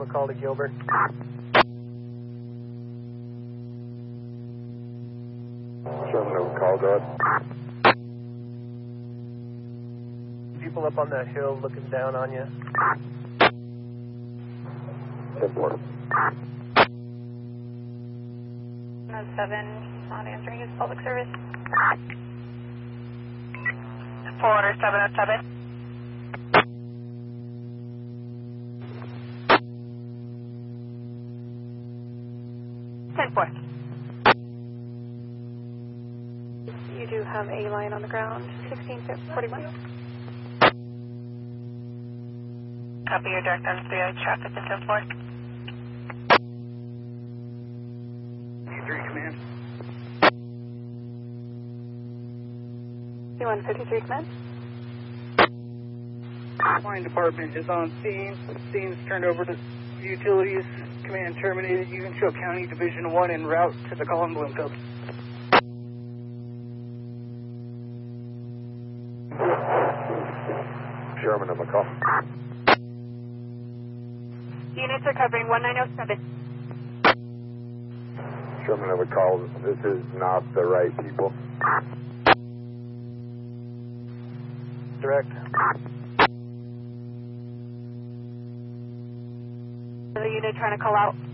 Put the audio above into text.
McCall to Gilbert. Sherman to McCall, go ahead. People up on that hill looking down on you. 10-4. 7, not answering his public service. 40707. You do have a line on the ground, 1641. Copy your direct on traffic at 10-4. Command. C-153 command. Flying department is on scene. Scene's turned over to utilities. Command terminated. Evansville County Division 1 en route to the Colin Bloomfield. Sherman to McCall. Units are covering 1907. Sherman to McCall, this is not the right people. Direct. The unit trying to call out.